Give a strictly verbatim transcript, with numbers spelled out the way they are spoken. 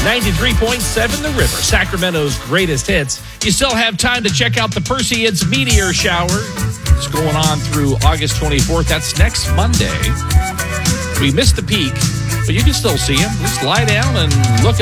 ninety-three point seven The River, Sacramento's greatest hits. You still have time to check out the Perseids meteor shower. It's going on through August twenty-fourth. That's next Monday. We missed the peak, but you can still see them. Just lie down and look